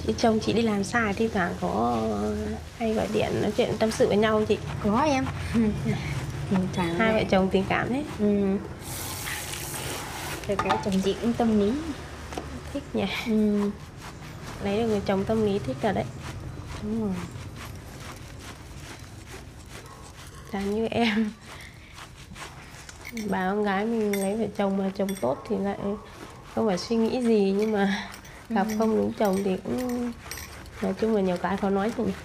Chị chồng chị đi làm xa thi thoảng có hay gọi điện nói chuyện tâm sự với nhau không chị? Có em. Thỉnh thoảng Hai vợ chồng tình cảm đấy. Được cái chồng chị cũng tâm lý. Thích nhỉ. Lấy được người chồng tâm lý thích rồi đấy. Đúng rồi. Chẳng như em. Bà con gái mình lấy vợ chồng mà chồng tốt thì lại không phải suy nghĩ gì, nhưng mà gặp không đúng chồng thì cũng nói chung là nhiều cái khó nói chị nhỉ.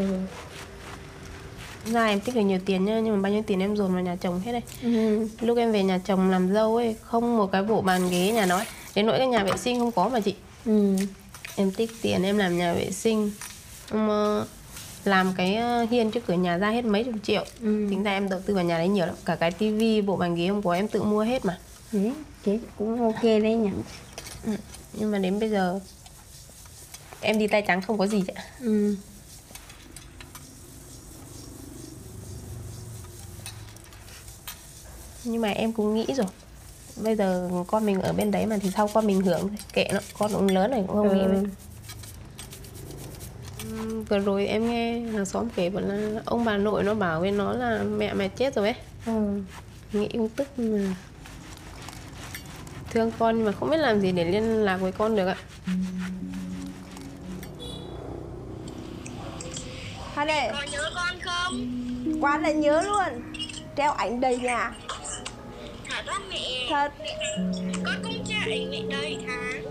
Ra em tích được nhiều tiền nhá, nhưng mà bao nhiêu tiền em dồn vào nhà chồng hết đây. Lúc em về nhà chồng làm dâu ấy, không một cái bộ bàn ghế nhà nói, đến nỗi cái nhà vệ sinh không có mà chị. Em tích tiền em làm nhà vệ sinh, em làm cái hiên trước cửa nhà ra hết mấy chục triệu. Tính ra em đầu tư vào nhà đấy nhiều lắm. Cả cái tivi, bộ bàn ghế không có em tự mua hết mà. Thế cũng ok đấy nhỉ. Nhưng mà đến bây giờ em đi tay trắng không có gì ạ. Nhưng mà em cũng nghĩ rồi, bây giờ con mình ở bên đấy mà thì sau con mình hưởng, kệ nó, con cũng lớn rồi cũng không nghĩ nữa. Vừa rồi em nghe hàng xóm kể bảo là ông bà nội nó bảo với nó là mẹ mày chết rồi ấy. Nghĩ cũng tức mà thương con nhưng mà không biết làm gì để liên lạc với con được ạ. Hai này, Có nhớ con không? quá là nhớ luôn. Treo ảnh đầy nhà. Thật á mẹ? Thật. Con cũng treo ảnh mẹ đầy tháng.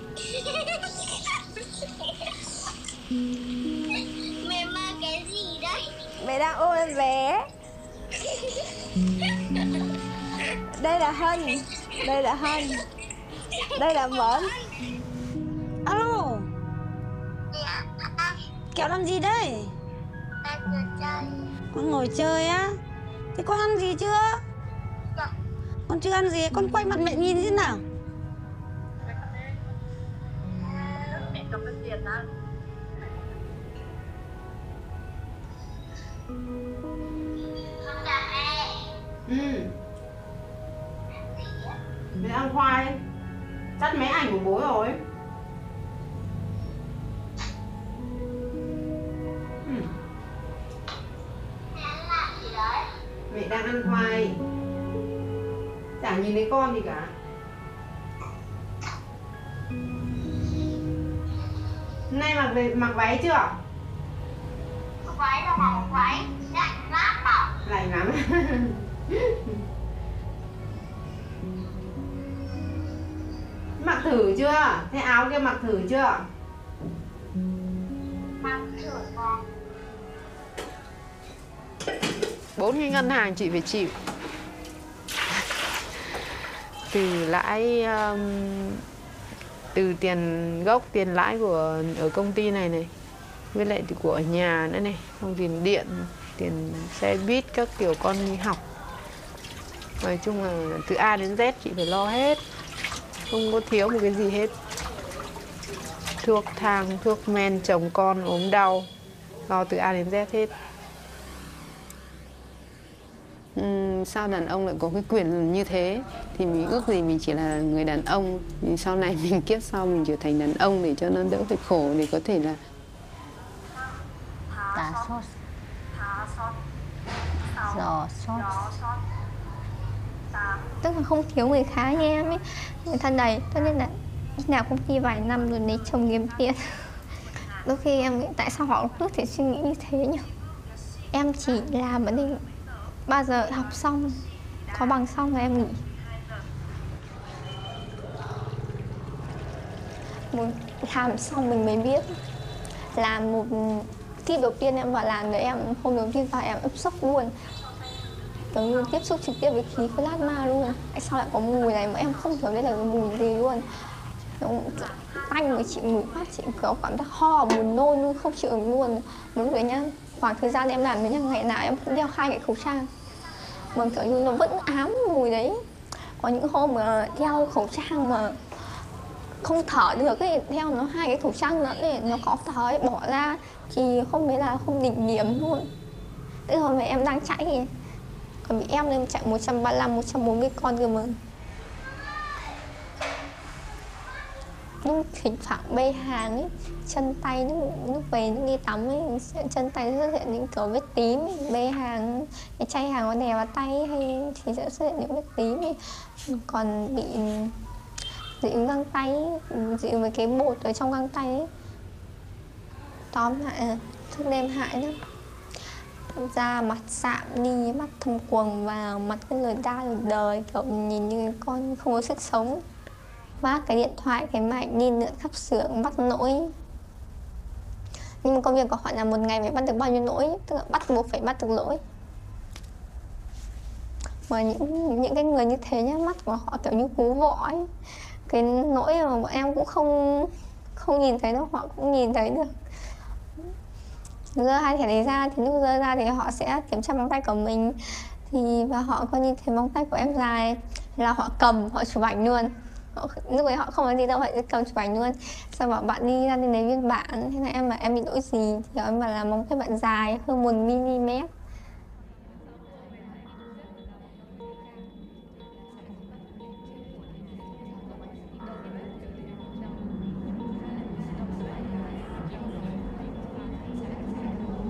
Mẹ mang cái gì đấy? Mẹ đang ôm em bé. Đây là Hân. Đây là Hân. Đây là Mẫn. Alo, Kẹo làm gì đây? Con ngồi chơi. Con ngồi chơi á? Thế con ăn gì chưa? Dạ. Con chưa ăn gì, con quay mặt mẹ nhìn thế nào? Mẹ cầm cái tiền ăn. Con chào mẹ. Mẹ ăn khoai. Chắc mấy ảnh của bố rồi. Mẹ ăn làm gì đấy? Mẹ đang ăn khoai. Chả nhìn thấy con gì cả. Hôm nay mặc váy chưa? Không váy đâu mà không váy. Lạnh lắm bảo. Lạnh lắm. Mặc thử chưa? Thế áo kia mặc thử chưa? Mặc thử con. 4 cái ngân hàng chị phải chịu. Từ lãi, từ tiền gốc, tiền lãi của ở công ty này này, với lại của nhà nữa này, xong tiền điện, tiền xe buýt các kiểu con đi học. Nói chung là từ A đến Z chị phải lo hết, không có thiếu một cái gì hết. Thuốc thang, thuốc men, chồng con ốm đau, lo từ A đến Z hết. Sao đàn ông lại có cái quyền như thế? Thì mình ước gì mình chỉ là người đàn ông, thì sau này mình kiếp sau mình trở thành đàn ông để cho nó đỡ phải khổ, để có thể là Tả sốt. Giò sốt. Tức là không thiếu người khá như em ấy, người ta đầy, cho nên là đi làm công ty vài năm rồi lấy chồng kiếm tiền. Đôi khi em nghĩ tại sao họ cứ thể suy nghĩ như thế nhỉ? Em chỉ làm ở đây bao giờ học xong, có bằng xong rồi em nghỉ. Muốn làm xong mình mới biết. Làm một khi đầu tiên em vào làm rồi em hôm đầu tiên vào em ấp sốc luôn. Kiểu như tiếp xúc trực tiếp với khí plasma luôn. Tại sao lại có mùi này mà em không hiểu đây là cái mùi gì luôn. Tanh mà chị ngửi phát chị có cảm giác ho, buồn nôn luôn, không chịu được luôn. Đúng rồi nhá, khoảng thời gian em làm với nhau ngày nào em cũng đeo 2 cái khẩu trang. Mà kiểu như nó vẫn ám mùi đấy. Có những hôm mà đeo khẩu trang mà không thở được ấy, đeo nó 2 cái khẩu trang nữa để nó có thở ấy, bỏ ra thì không biết là không đỉnh điểm luôn. Thế rồi mà em đang chạy thì còn bị em lên chạy 135, 140 con cơ mà. lúc thỉnh thoảng bê hàng ấy, chân tay lúc về lúc đi tắm ấy, chân tay xuất hiện những kiểu vết tím ấy. Bê hàng, cái chai hàng có đè vào tay hay thì sẽ xuất hiện những vết tím ấy. Còn bị dị ứng găng tay ấy, dị ứng với cái bột ở trong găng tay ấy. Tóm lại thức đêm hại lắm. Da mặt sạm đi, mắt thâm quầng và mặt cái lồi da lồi đời, kiểu nhìn như con không có sức sống. Vác cái điện thoại, cái máy đi lượn khắp xưởng bắt lỗi. Nhưng mà công việc của họ là một ngày phải bắt được bao nhiêu lỗi, tức là bắt buộc phải bắt được lỗi. Mà những cái người như thế nhá, mắt của họ kiểu như cú vọ ấy. Cái lỗi mà bọn em cũng không nhìn thấy đâu, họ cũng nhìn thấy được. Giơ hai thẻ đấy ra thì lúc giơ ra thì họ sẽ kiểm tra móng tay của mình, và họ coi như thấy móng tay của em dài là họ cầm, họ chụp ảnh luôn. Lúc ấy họ không nói gì đâu, họ sẽ cầm chụp ảnh luôn. Sau bảo bạn đi ra đến lấy biên bản, thế là em bảo em bị lỗi gì thì em bảo là móng tay bạn dài hơn 1 mm.